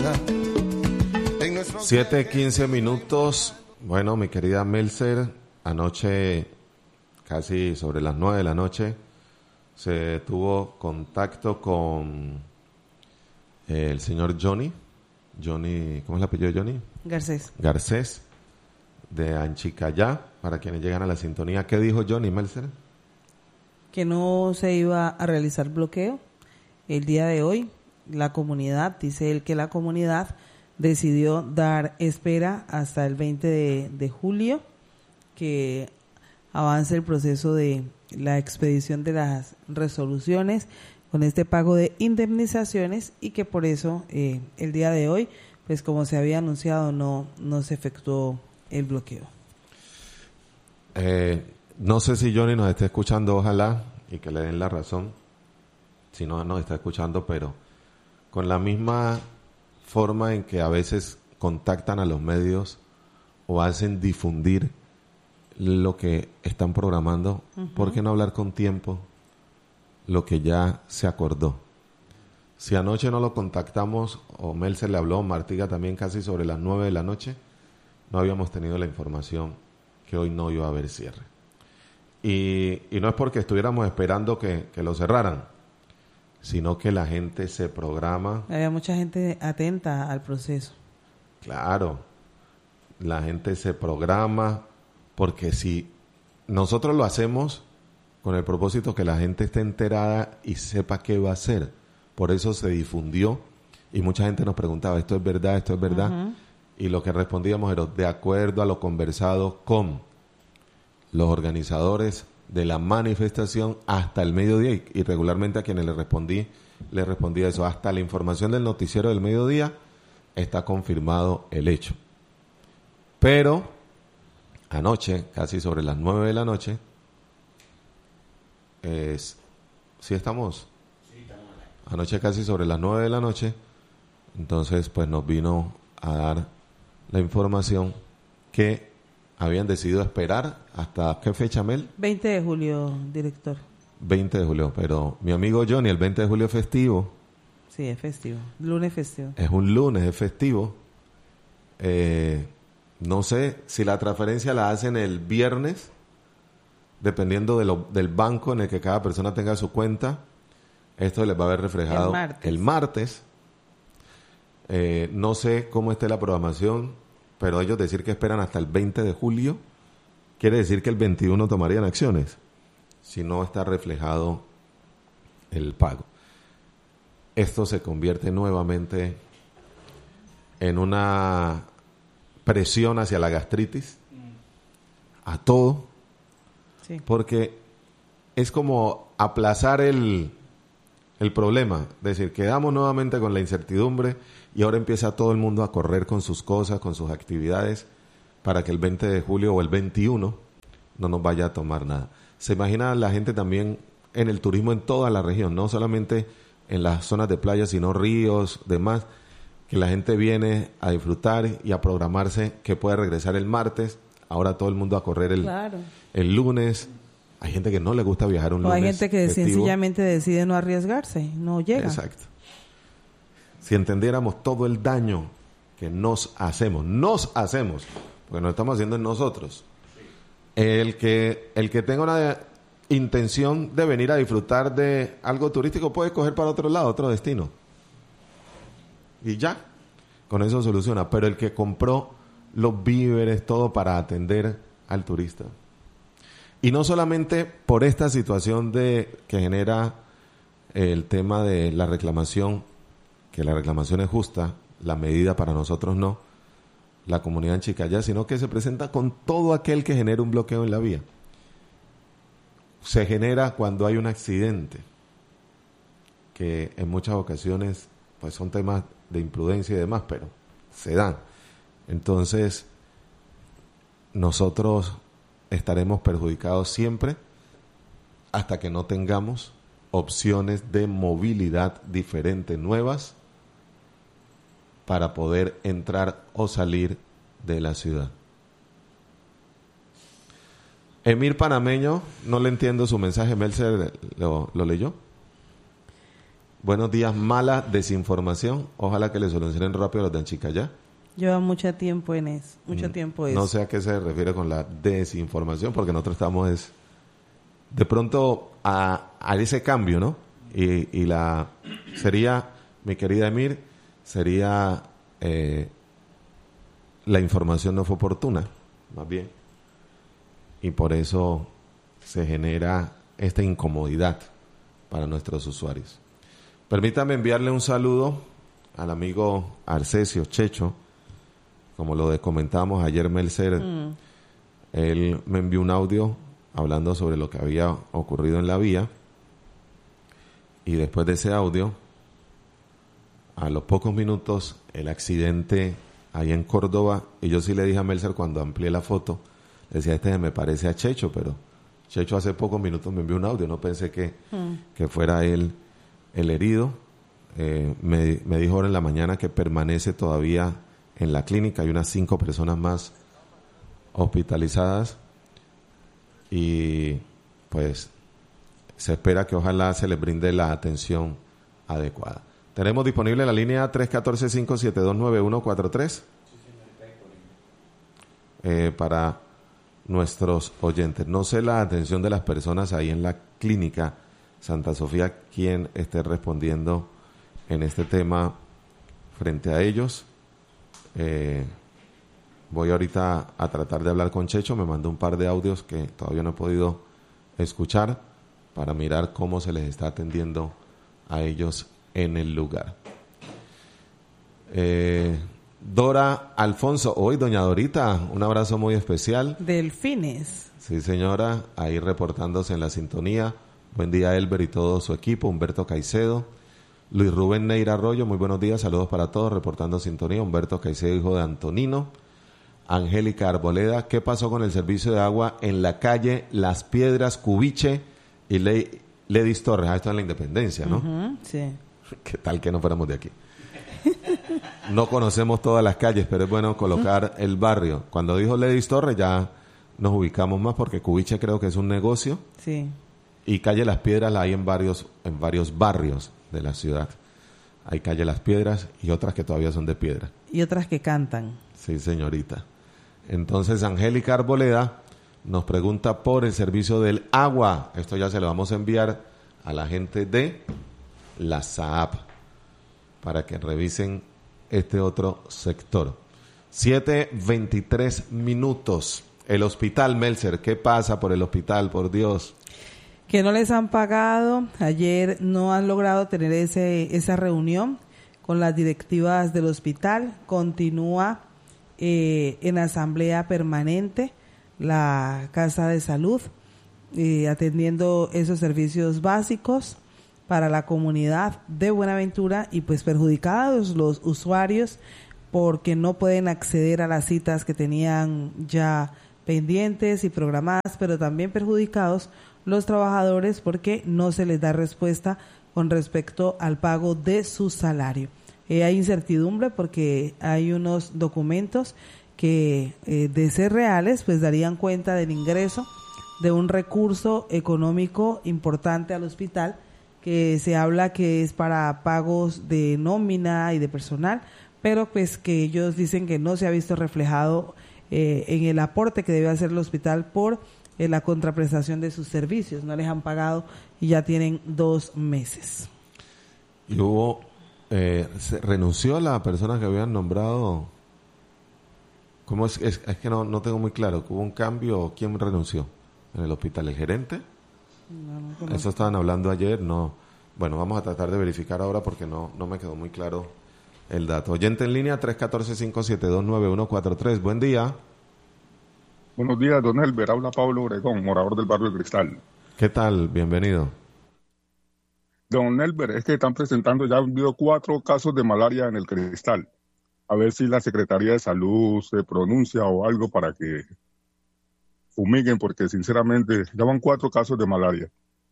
7:15 minutos. Bueno, mi querida Melser, anoche, casi sobre las 9 de la noche, se tuvo contacto con el señor Johnny, ¿cómo es el apellido de Johnny? Garcés, de Anchicayá, para quienes llegan a la sintonía. ¿Qué dijo Johnny, Melser? Que no se iba a realizar bloqueo el día de hoy. La comunidad, dice él que la comunidad decidió dar espera hasta el 20 de julio, que avance el proceso de la expedición de las resoluciones con este pago de indemnizaciones, y que por eso el día de hoy, pues como se había anunciado, no se efectuó el bloqueo. No sé si Johnny nos está escuchando, ojalá, y que le den la razón. Si no nos está escuchando, pero con la misma forma en que a veces contactan a los medios o hacen difundir lo que están programando, ¿por qué no hablar con tiempo lo que ya se acordó? Si anoche no lo contactamos, o Mel se le habló, Martiga también, casi sobre las 9 de la noche, no habíamos tenido la información que hoy no iba a haber cierre. Y no es porque estuviéramos esperando que lo cerraran, sino que la gente se programa. Había mucha gente atenta al proceso. Claro, la gente se programa, porque si nosotros lo hacemos con el propósito que la gente esté enterada y sepa qué va a hacer, por eso se difundió, y mucha gente nos preguntaba, ¿esto es verdad? ¿Esto es verdad? Uh-huh. Y lo que respondíamos era, de acuerdo a lo conversado con los organizadores de la manifestación hasta el mediodía, y regularmente a quienes le respondía eso, hasta la información del noticiero del mediodía está confirmado el hecho. Pero anoche, casi sobre las 9 de la noche, ¿sí estamos? Sí, estamos. Anoche casi sobre las 9 de la noche, entonces pues nos vino a dar la información que habían decidido esperar hasta, ¿qué fecha, Mel? 20 de julio, director. 20 de julio, pero mi amigo Johnny, el 20 de julio es festivo. Sí, es festivo, lunes festivo. Es un lunes, es festivo. No sé si la transferencia la hacen el viernes, dependiendo del banco en el que cada persona tenga su cuenta. Esto les va a haber reflejado el martes. No sé cómo esté la programación, pero ellos decir que esperan hasta el 20 de julio, quiere decir que el 21 tomarían acciones, si no está reflejado el pago. Esto se convierte nuevamente en una presión hacia la gastritis, a todo, sí, porque es como aplazar el problema, es decir, quedamos nuevamente con la incertidumbre y ahora empieza todo el mundo a correr con sus cosas, con sus actividades, para que el 20 de julio o el 21 no nos vaya a tomar nada. Se imagina la gente también en el turismo en toda la región, no solamente en las zonas de playa, sino ríos, demás, que la gente viene a disfrutar y a programarse que puede regresar el martes. Ahora todo el mundo a correr el lunes. Hay gente que no le gusta viajar un lunes. O hay gente que festivo, sencillamente decide no arriesgarse, no llega. Exacto. Si entendiéramos todo el daño que nos hacemos, porque nos estamos haciendo en nosotros. El que tenga una intención de venir a disfrutar de algo turístico puede coger para otro lado, otro destino. Y ya, con eso soluciona. Pero el que compró los víveres, todo para atender al turista. Y no solamente por esta situación que genera el tema de la reclamación, que la reclamación es justa, la medida para nosotros no, la comunidad en Chicayá, sino que se presenta con todo aquel que genera un bloqueo en la vía. Se genera cuando hay un accidente, que en muchas ocasiones pues son temas de imprudencia y demás, pero se dan. Entonces, nosotros estaremos perjudicados siempre hasta que no tengamos opciones de movilidad diferentes, nuevas, para poder entrar o salir de la ciudad. Emir Panameño, no le entiendo su mensaje. Melser, ¿lo leyó? Buenos días, mala desinformación. Ojalá que le solucionen rápido los de Anchicayá. Lleva mucho tiempo en eso, No sé a qué se refiere con la desinformación, porque nosotros estamos de pronto a ese cambio, ¿no? Y sería, mi querida Emir, sería la información no fue oportuna, más bien. Y por eso se genera esta incomodidad para nuestros usuarios. Permítame enviarle un saludo al amigo Arcesio Checho, como lo comentábamos ayer, Melcer. Él me envió un audio hablando sobre lo que había ocurrido en la vía, y después de ese audio, a los pocos minutos, el accidente ahí en Córdoba, y yo sí le dije a Melcer cuando amplié la foto, le decía, me parece a Checho, pero Checho hace pocos minutos me envió un audio, no pensé que fuera él el herido. Me dijo ahora en la mañana que permanece todavía en la clínica, hay unas 5 personas más hospitalizadas, y pues se espera que ojalá se les brinde la atención adecuada. Tenemos disponible la línea 314-572-9143 para nuestros oyentes. No sé la atención de las personas ahí en la clínica Santa Sofía, quién esté respondiendo en este tema frente a ellos. Voy ahorita a tratar de hablar con Checho, me mandó un par de audios que todavía no he podido escuchar para mirar cómo se les está atendiendo a ellos en el lugar. Dora Alfonso, hoy doña Dorita, un abrazo muy especial. Delfines. Sí, señora, ahí reportándose en la sintonía. Buen día, Elber y todo su equipo. Humberto Caicedo. Luis Rubén Neira Arroyo, muy buenos días, saludos para todos, reportando sintonía. Humberto Caicedo, hijo de Antonino. Angélica Arboleda, ¿qué pasó con el servicio de agua en la calle Las Piedras, Cubiche y Ledis Torres? Esto en la Independencia, ¿no? Sí. ¿Qué tal que no fuéramos de aquí? No conocemos todas las calles, pero es bueno colocar el barrio. Cuando dijo Ledis Torres ya nos ubicamos más, porque Cubiche creo que es un negocio. Sí. Y calle Las Piedras la hay en varios barrios de la ciudad. Hay calle Las Piedras y otras que todavía son de piedra. Y otras que cantan. Sí, señorita. Entonces, Angélica Arboleda nos pregunta por el servicio del agua. Esto ya se lo vamos a enviar a la gente de la SAAP para que revisen este otro sector. 7:23 minutos. El hospital, Melcer, ¿qué pasa por el hospital, por Dios? Que no les han pagado. Ayer no han logrado tener esa reunión con las directivas del hospital. Continúa en asamblea permanente la Casa de Salud, atendiendo esos servicios básicos para la comunidad de Buenaventura, y pues perjudicados los usuarios porque no pueden acceder a las citas que tenían ya pendientes y programadas, pero también perjudicados los trabajadores porque no se les da respuesta con respecto al pago de su salario. Hay incertidumbre porque hay unos documentos que, de ser reales, pues darían cuenta del ingreso de un recurso económico importante al hospital, que se habla que es para pagos de nómina y de personal, pero pues que ellos dicen que no se ha visto reflejado en el aporte que debe hacer el hospital por la contraprestación de sus servicios. No les han pagado y ya tienen 2 meses. Y hubo, se renunció la persona que habían nombrado. ¿Cómo es que no tengo muy claro? ¿Hubo un cambio? ¿Quién renunció en el hospital? ¿El gerente? No, eso estaban hablando ayer. No. Bueno, vamos a tratar de verificar ahora porque no me quedó muy claro el dato. Oyente en línea 314-572-9143. Buen día. Buenos días, don Elber. Habla Pablo Obregón, morador del barrio El Cristal. ¿Qué tal? Bienvenido. Don Elber, es que están presentando, ya han habido 4 casos de malaria en El Cristal. A ver si la Secretaría de Salud se pronuncia o algo para que fumiguen, porque sinceramente ya van 4 casos de malaria.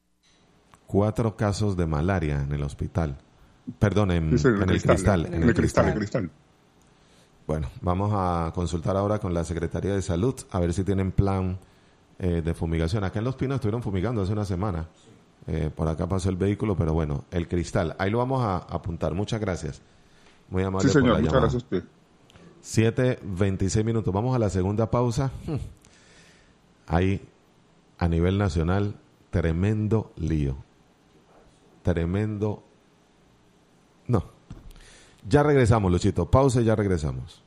4 casos de malaria en el hospital. Perdón, en el Cristal. Bueno, vamos a consultar ahora con la Secretaría de Salud a ver si tienen plan de fumigación. Acá en Los Pinos estuvieron fumigando hace una semana Por acá pasó el vehículo, pero bueno, el cristal. Ahí lo vamos a apuntar. Muchas gracias. Muy amable. Sí, señor, por la muchas llamada. gracias a usted. 7:26 minutos. Vamos a la segunda pausa. Ahí, a nivel nacional, tremendo lío. Tremendo. No. Ya regresamos, Luchito. Pausa y ya regresamos.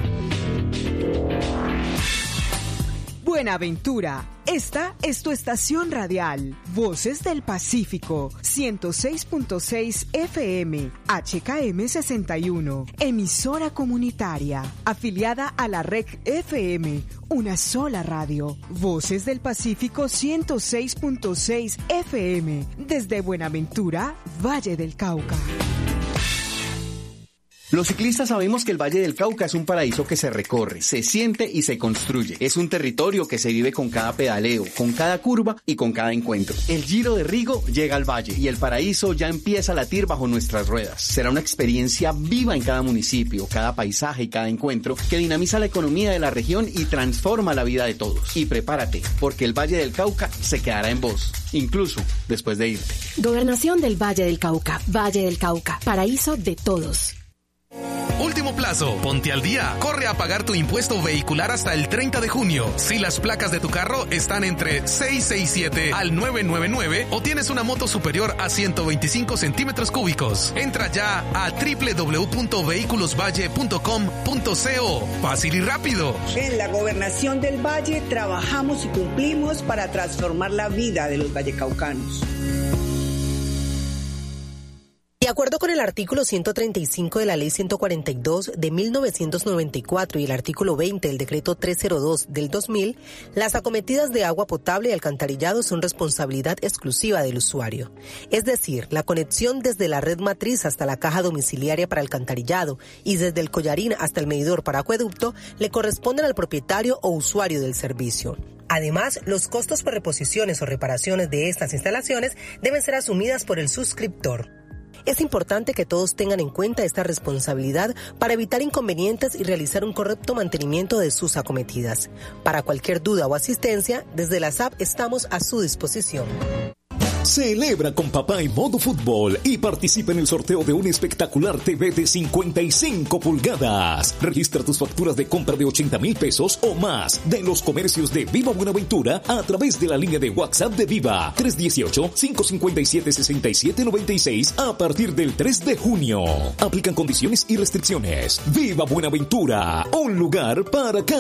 Buenaventura, esta es tu estación radial, Voces del Pacífico, 106.6 FM, HKM 61, emisora comunitaria, afiliada a la Red FM, una sola radio, Voces del Pacífico 106.6 FM, desde Buenaventura, Valle del Cauca. Los ciclistas sabemos que el Valle del Cauca es un paraíso que se recorre, se siente y se construye. Es un territorio que se vive con cada pedaleo, con cada curva y con cada encuentro. El Giro de Rigo llega al valle y el paraíso ya empieza a latir bajo nuestras ruedas. Será una experiencia viva en cada municipio, cada paisaje y cada encuentro que dinamiza la economía de la región y transforma la vida de todos. Y prepárate, porque el Valle del Cauca se quedará en vos, incluso después de irte. Gobernación del Valle del Cauca. Valle del Cauca, paraíso de todos. Último plazo, ponte al día. Corre a pagar tu impuesto vehicular hasta el 30 de junio. Si las placas de tu carro están entre 667 al 999 o tienes una moto superior a 125 centímetros cúbicos. Entra ya a www.vehiculosvalle.com.co. Fácil y rápido. En la Gobernación del Valle trabajamos y cumplimos para transformar la vida de los vallecaucanos. De acuerdo con el artículo 135 de la Ley 142 de 1994 y el artículo 20 del Decreto 302 del 2000, las acometidas de agua potable y alcantarillado son responsabilidad exclusiva del usuario. Es decir, la conexión desde la red matriz hasta la caja domiciliaria para alcantarillado y desde el collarín hasta el medidor para acueducto le corresponden al propietario o usuario del servicio. Además, los costos por reposiciones o reparaciones de estas instalaciones deben ser asumidas por el suscriptor. Es importante que todos tengan en cuenta esta responsabilidad para evitar inconvenientes y realizar un correcto mantenimiento de sus acometidas. Para cualquier duda o asistencia, desde la SAP estamos a su disposición. Celebra con papá en modo fútbol y participa en el sorteo de un espectacular TV de 55 pulgadas. Registra tus facturas de compra de 80,000 pesos o más de los comercios de Viva Buenaventura a través de la línea de WhatsApp de Viva 318-557-6796 a partir del 3 de junio. Aplican condiciones y restricciones. Viva Buenaventura, un lugar para cada